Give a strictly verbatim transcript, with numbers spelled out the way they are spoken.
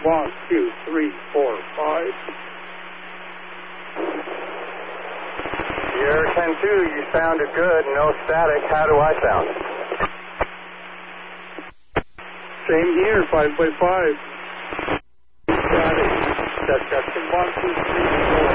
One, two, three, four, five. Sierra ten two, you sounded good, no static. How do I sound? Same here, five by five. Got it. That's got some one, two, three, four.